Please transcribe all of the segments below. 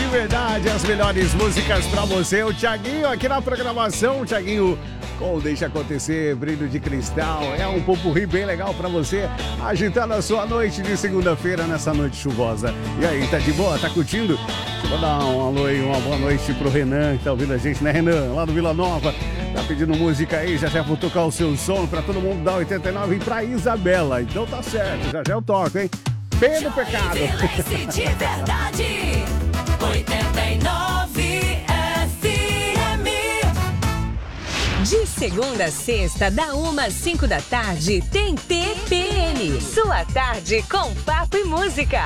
verdade, as melhores músicas pra você. O Thiaguinho aqui na programação, o Thiaguinho com Deixa Acontecer, Brilho de Cristal. É um popurrí bem legal pra você agitando a sua noite de segunda-feira, nessa noite chuvosa. E aí, tá de boa? Tá curtindo? Deixa eu dar um alô aí, uma boa noite pro Renan, que tá ouvindo a gente, né, Renan? Lá do Vila Nova. Tá pedindo música aí, já vou tocar o seu som pra todo mundo dar 89 e pra Isabela. Então tá certo, já eu toco, hein? Pé do pecado. De verdade, 89 FM. De segunda a sexta, da 1 às 5 da tarde, tem TPM. Sua tarde com papo e música.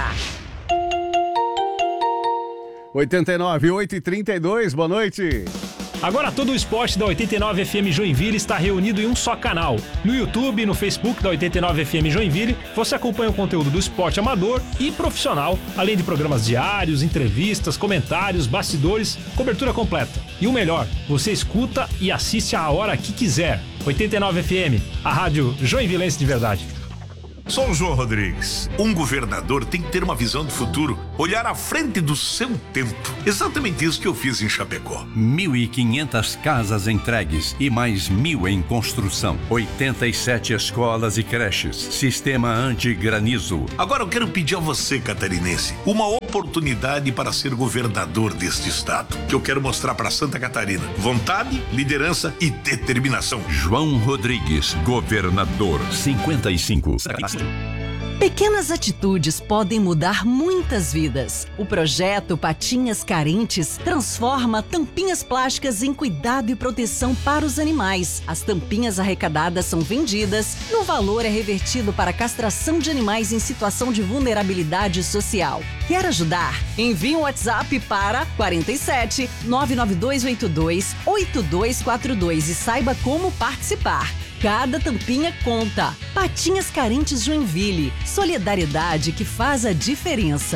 89, 8h32, boa noite. Agora todo o esporte da 89 FM Joinville está reunido em um só canal. No YouTube e no Facebook da 89 FM Joinville, você acompanha o conteúdo do esporte amador e profissional, além de programas diários, entrevistas, comentários, bastidores, cobertura completa. E o melhor, você escuta e assiste a hora que quiser. 89 FM, a rádio joinvilense de verdade. Sou o João Rodrigues. Um governador tem que ter uma visão do futuro, olhar à frente do seu tempo. Exatamente isso que eu fiz em Chapecó. 1.500 casas entregues e mais 1.000 em construção. 87 escolas e creches. Sistema anti-granizo. Agora eu quero pedir a você, catarinense, uma oportunidade para ser governador deste estado, que eu quero mostrar para Santa Catarina. Vontade, liderança e determinação. João Rodrigues, governador, 55. Pequenas atitudes podem mudar muitas vidas. O projeto Patinhas Carentes transforma tampinhas plásticas em cuidado e proteção para os animais. As tampinhas arrecadadas são vendidas, no valor é revertido para a castração de animais em situação de vulnerabilidade social. Quer ajudar? Envie um WhatsApp para 47 99282 8242 e saiba como participar. Cada tampinha conta. Patinhas Carentes Joinville. Solidariedade que faz a diferença.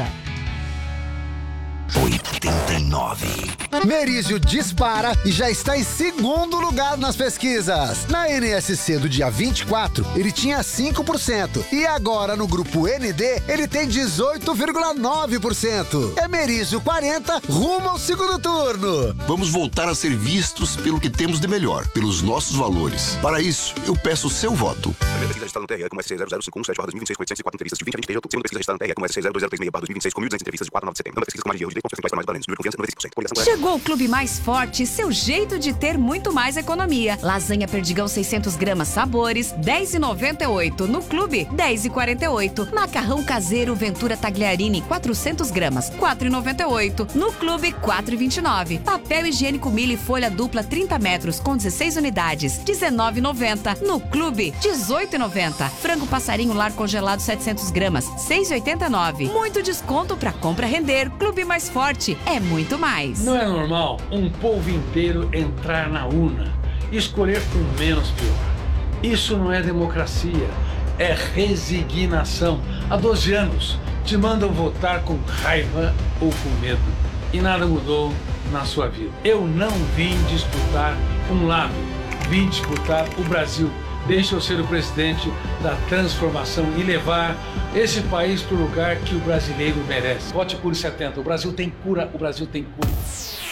89. Merizio dispara e já está em segundo lugar nas pesquisas. Na NSC do dia 24, ele tinha 5%. E agora no grupo ND, ele tem 18,9%. É Merizio 40, rumo ao segundo turno. Vamos voltar a ser vistos pelo que temos de melhor, pelos nossos valores. Para isso, eu peço o seu voto. Primeira pesquisa registrada no TRE com SC005174-2026 com 804 entrevistas de 20 a 23 de outubro. Segunda pesquisa registrada no TRE com SC02036-2026 com 1.200 entrevistas de 4 a 9 de setembro. Nova pesquisa com Maria de direito confiança mais valentes. Número de confiança 95%. Chegou o Clube Mais Forte, seu jeito de ter muito mais economia. Lasanha Perdigão 600 gramas sabores, R$10,98. No Clube, R$10,48. Macarrão caseiro Ventura Tagliarini 400 gramas, R$4,98. No Clube, R$4,29. Papel higiênico milho e folha dupla 30 metros com 16 unidades, R$19,90. No Clube, R$18,90. Frango passarinho lar congelado 700 gramas, R$6,89. Muito desconto pra compra render. Clube Mais Forte é muito mais. Não é normal um povo inteiro entrar na urna e escolher o menos pior. Isso não é democracia, é resignação. Há 12 anos te mandam votar com raiva ou com medo e nada mudou na sua vida. Eu não vim disputar um lado, vim disputar o Brasil. Deixa eu ser o presidente da transformação e levar esse país para o lugar que o brasileiro merece. Vote Cure 70. O Brasil tem cura, o Brasil tem cura.